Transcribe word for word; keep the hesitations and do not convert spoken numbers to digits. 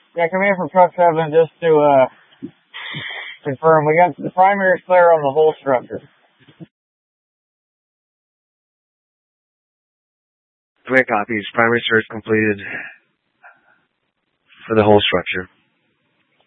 Yeah, come in from Truck seven just to uh, confirm. We got the primary clear on the whole structure. Command copies. Primary search completed for the whole structure.